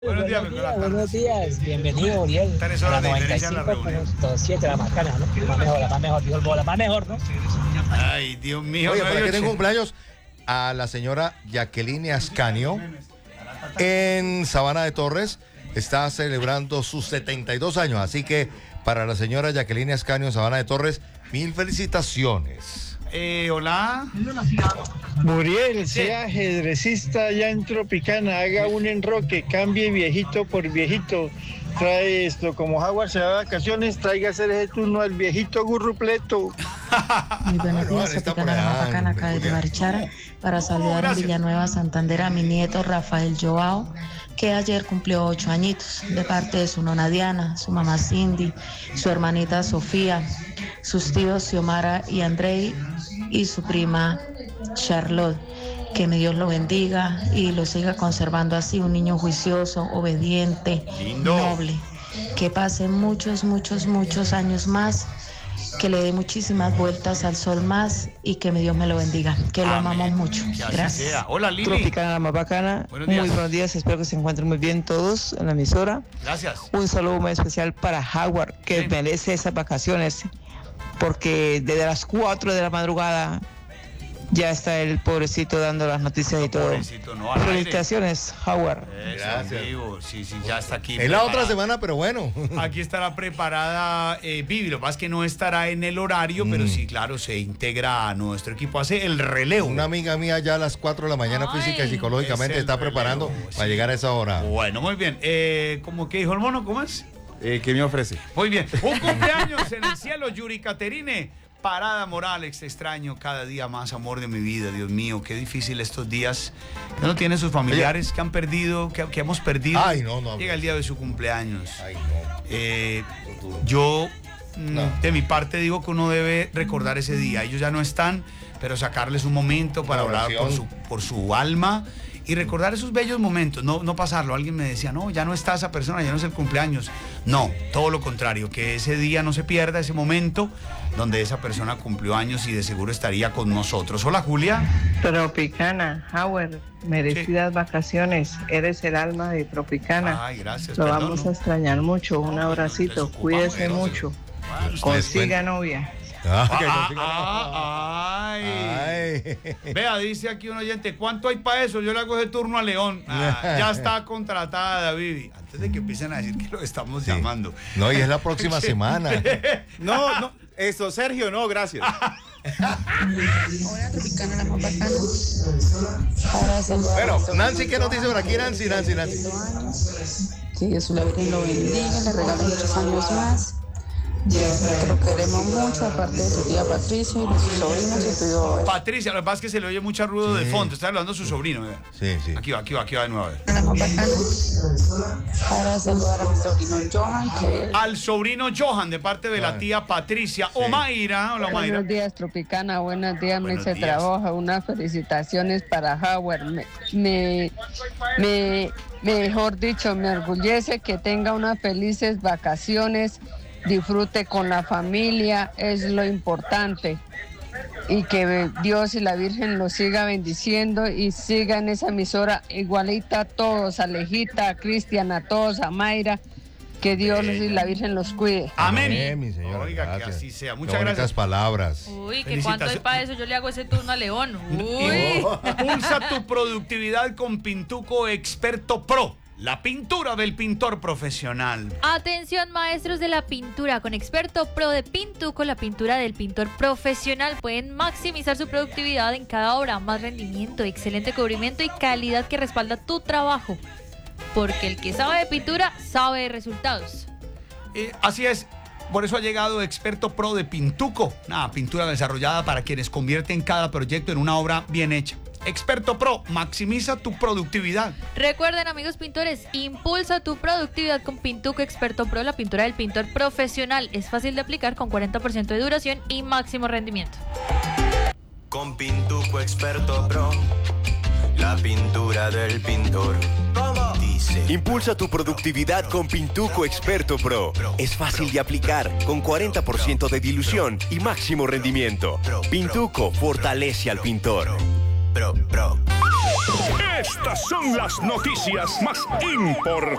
Buenos días, buenos días. Bienvenido, Uriel. Están en A horas la de diferencia en la 95.7, la más cara, ¿no? La más mejor, dijo el bola, más mejor, ¿no? Ay, Dios mío. Oye, para que tenga cumpleaños a la señora Jacqueline Ascanio en Sabana de Torres. Está celebrando sus 72 años. Así que para la señora Jacqueline Ascanio en Sabana de Torres, 1000 felicitaciones. Hola. Muriel, sea ajedrecista ya en Tropicana, haga un enroque, cambie viejito por viejito. Trae esto, como Jaguar se va de vacaciones, traiga a hacer ese turno al viejito gurrupleto. Muy buenos días, Tropicana, la más bacana acá desde Barichara, para saludar en Villanueva, Santander, a mi nieto Rafael Joao, que ayer cumplió 8 añitos, de parte de su nona Diana, su mamá Cindy, su hermanita Sofía, sus tíos Xiomara y Andrei y su prima Charlotte. Que mi Dios lo bendiga y lo siga conservando así, un niño juicioso, obediente, noble. Que pase muchos años más, que le dé muchísimas vueltas al sol más y que mi Dios me lo bendiga. Que lo amamos mucho. Gracias. Hola, Lili. Tropicana, la más bacana. Buenos días. Muy buenos días, espero que se encuentren muy bien todos en la emisora. Gracias. Un saludo muy especial para Jaguar, que merece esas vacaciones, porque desde las 4 de la madrugada ya está el pobrecito dando las noticias y todo. Pobrecito, no, al aire. Felicitaciones, Jaguar. Gracias. Sí, ya está aquí. Es la otra semana, pero bueno. Aquí estará preparada Vivi. Lo que pasa es que no estará en el horario, pero sí, claro, se integra a nuestro equipo. Hace el relevo. Una amiga mía ya a las 4 de la mañana física y psicológicamente está preparando para llegar a esa hora. Bueno, muy bien. ¿Cómo que dijo el mono? ¿Cómo es? ¿Qué me ofrece? Muy bien. Un cumpleaños en el cielo, Yuri Caterine. Parada Morales, te extraño cada día más, amor de mi vida, Dios mío, qué difícil estos días. Ya no tiene sus familiares que han perdido, que hemos perdido. Ay, no. Llega el día de su cumpleaños. Ay, no. Yo, de mi parte, digo que uno debe recordar ese día. Ellos ya no están, pero sacarles un momento para orar por su alma y recordar esos bellos momentos, no pasarlo. Alguien me decía, no, ya no está esa persona, ya no es el cumpleaños. No, todo lo contrario, que ese día no se pierda, ese momento donde esa persona cumplió años y de seguro estaría con nosotros. Hola, Julia. Tropicana, Howard, merecidas vacaciones, eres el alma de Tropicana. Ay, gracias. Lo vamos a extrañar mucho, un abracito, cuídese mucho, consiga novia. Ay. Vea, dice aquí un oyente, ¿cuánto hay para eso? Yo le hago ese turno a León. Ya está contratada, Vivi. Antes de que empiecen a decir que lo estamos llamando. No, y es la próxima semana. No, eso, Sergio, no, gracias. Hola, Tropicana, la más bacana. Para saludar Bueno, Nancy, ¿qué nos dice por aquí, Nancy? Que Jesús la Virgen lo bendiga, le regale muchos años más. Que lo queremos mucho, aparte de su tía Patricia y de sus sobrinos y tuyo. Patricia, lo que pasa es que se le oye mucho ruido de fondo. Está hablando su sobrino. Sí. Aquí va de nuevo. A ver. La más bacana. Para saludar a mi sobrino Johan. Al sobrino Johan, de parte de la tía Patricia. Omaira. Hola, Omaira. Buenos días, Tropicana, buenos días, Buenos Mesa días. Trabajo, unas felicitaciones para Howard. Mejor dicho, me orgullece que tenga unas felices vacaciones. Disfrute con la familia, es lo importante. Y que Dios y la Virgen lo siga bendiciendo y siga en esa emisora igualita a todos, a Alejita, a Cristian, a todos, a Mayra. Que Dios y la Virgen los cuide. Amén. Mi señora. Oiga, gracias. que así sea. Qué Muchas bonitas gracias. palabras. Uy, que cuánto hay para eso, yo le hago ese turno a León. Uy. Impulsa tu productividad con Pintuco Experto Pro. La pintura del pintor profesional. Atención, maestros de la pintura, con Experto Pro de Pintuco, la pintura del pintor profesional. Pueden maximizar su productividad en cada obra, más rendimiento, excelente cubrimiento y calidad que respalda tu trabajo. Porque el que sabe de pintura, sabe de resultados. Así es. Por eso ha llegado Experto Pro de Pintuco, una pintura desarrollada para quienes convierten cada proyecto en una obra bien hecha. Experto Pro, maximiza tu productividad. Recuerden, amigos pintores, impulsa tu productividad con Pintuco Experto Pro, la pintura del pintor profesional. Es fácil de aplicar, con 40% de duración y máximo rendimiento. Con Pintuco Experto Pro, la pintura del pintor. ¿Cómo? Dice. Impulsa tu productividad con Pintuco Experto Pro. Es fácil de aplicar, con 40% de dilución y máximo rendimiento. Pintuco fortalece al pintor. Pro. Estas son las noticias más importantes